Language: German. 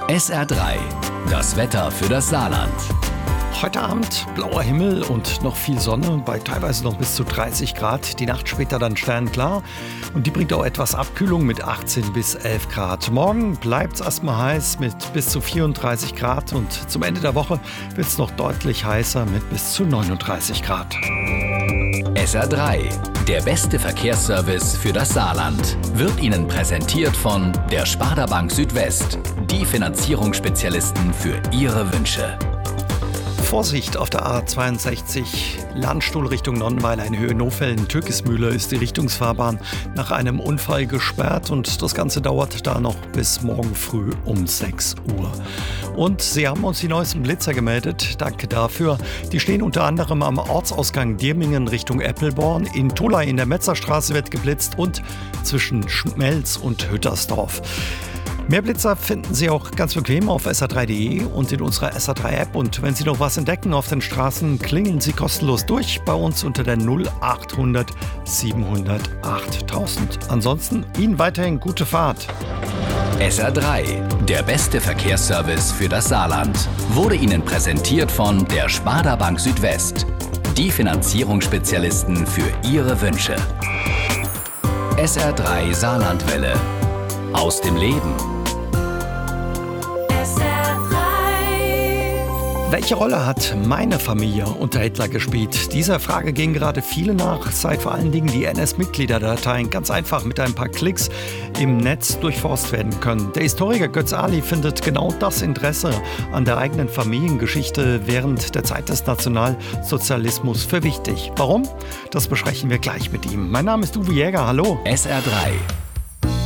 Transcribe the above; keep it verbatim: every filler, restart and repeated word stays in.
S R drei, das Wetter für das Saarland. Heute Abend blauer Himmel und noch viel Sonne, bei teilweise noch bis zu dreißig Grad. Die Nacht später dann sternklar und die bringt auch etwas Abkühlung mit achtzehn bis elf Grad. Morgen bleibt es erstmal heiß mit bis zu vierunddreißig Grad und zum Ende der Woche wird es noch deutlich heißer mit bis zu neununddreißig Grad. S R drei, der beste Verkehrsservice für das Saarland, wird Ihnen präsentiert von der Sparda Bank Südwest, die Finanzierungsspezialisten für Ihre Wünsche. Vorsicht auf der A zweiundsechzig, Landstuhl Richtung Nonnenweiler in Höhe Nohfelden-Türkismühle ist die Richtungsfahrbahn nach einem Unfall gesperrt und das Ganze dauert da noch bis morgen früh um sechs Uhr. Und Sie haben uns die neuesten Blitzer gemeldet, danke dafür. Die stehen unter anderem am Ortsausgang Dirmingen Richtung Eppelborn, in Tolai in der Metzerstraße wird geblitzt und zwischen Schmelz und Hüttersdorf. Mehr Blitzer finden Sie auch ganz bequem auf S R drei punkt de und in unserer S R drei App. Und wenn Sie noch was entdecken auf den Straßen, klingeln Sie kostenlos durch bei uns unter der null achthundert siebenhundert achttausend. Ansonsten Ihnen weiterhin gute Fahrt. S R drei, der beste Verkehrsservice für das Saarland, wurde Ihnen präsentiert von der Sparda Bank Südwest, die Finanzierungsspezialisten für Ihre Wünsche. S R drei Saarlandwelle. Aus dem Leben. Welche Rolle hat meine Familie unter Hitler gespielt? Dieser Frage gehen gerade viele nach, seit vor allen Dingen die N S-Mitgliederdateien ganz einfach mit ein paar Klicks im Netz durchforst werden können. Der Historiker Götz Ali findet genau das Interesse an der eigenen Familiengeschichte während der Zeit des Nationalsozialismus für wichtig. Warum? Das besprechen wir gleich mit ihm. Mein Name ist Uwe Jäger, hallo. S R drei.